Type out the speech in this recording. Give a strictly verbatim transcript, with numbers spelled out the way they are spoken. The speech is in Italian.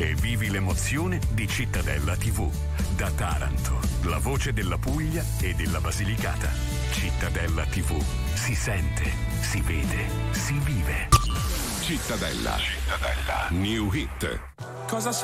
e vivi l'emozione di Cittadella tivù. Da Taranto, la voce della Puglia e della Basilicata. Cittadella tivù. Si sente, si vede, si vive. Cittadella. Cittadella. New Hit. Cosa